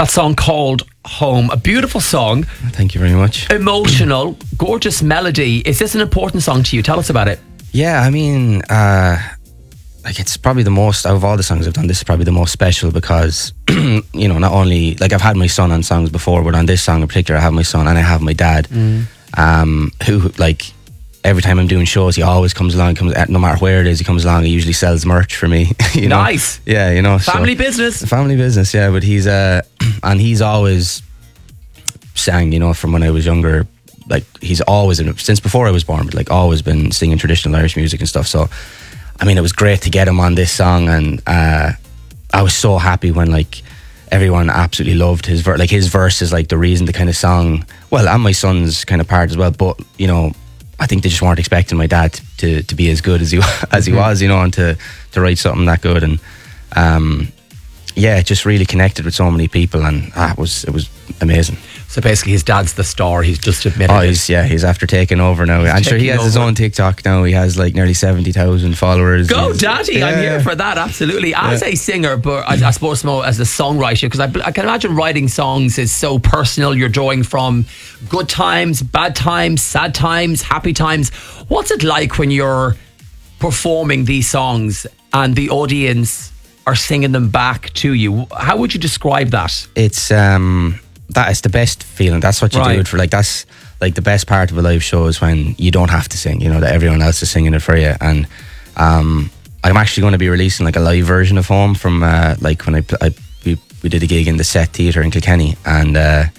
That song called Home. A beautiful song. Thank you very much. Emotional, gorgeous melody. Is this an important song to you? Tell us about it. Yeah, I mean, like it's probably the most, out of all the songs I've done, this is probably the most special because, you know, not only, like I've had my son on songs before, but on this song in particular, I have my son and I have my dad, who, like, every time I'm doing shows, he always comes along, no matter where it is, he comes along, he usually sells merch for me. You know? Nice. Yeah, you know. Family business. Family business, yeah, but he's, and he's always sang, you know, from when I was younger. Like, he's always, since before I was born, but like always been singing traditional Irish music and stuff, so I mean, it was great to get him on this song, and I was so happy when like everyone absolutely loved his verse. Like his verse is like the reason the kind of song, well, and my son's kind of part as well. But you know, I think they just weren't expecting my dad to be as good as he was, you know, and to write something that good. And yeah, it just really connected with so many people, and it was amazing. So basically, his dad's the star. He's just admitted. Oh, he's after taking over now. I'm sure he has his own TikTok now. He has like nearly 70,000 followers. Go, Daddy! Yeah. I'm here for that. Absolutely. As a singer, but I suppose more as a songwriter, because I can imagine writing songs is so personal. You're drawing from good times, bad times, sad times, happy times. What's it like when you're performing these songs and the audience are singing them back to you? How would you describe that? It's that is the best feeling. That's what you do it for. Like, that's like the best part of a live show is when you don't have to sing, you know, that everyone else is singing it for you. And I'm actually going to be releasing like a live version of Home from like when we did a gig in the Set Theatre in Kilkenny, and